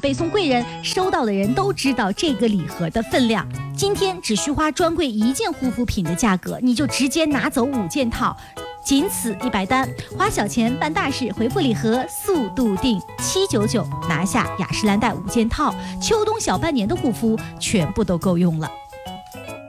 背送贵人，收到的人都知道这个礼盒的分量。今天只需花专柜1件护肤品的价格，你就直接拿走5件套，仅此100单，花小钱办大事，回复礼盒速度定799，拿下雅诗兰黛5件套，秋冬小半年的护肤全部都够用了。